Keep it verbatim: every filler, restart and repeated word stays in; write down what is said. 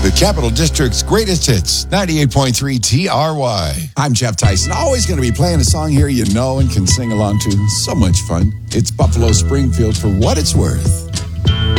The Capital District's greatest hits, ninety-eight point three T R Y. I'm Jeff Tyson. Always going to be playing a song here you know and can sing along to. So much fun. It's Buffalo Springfield for what it's worth.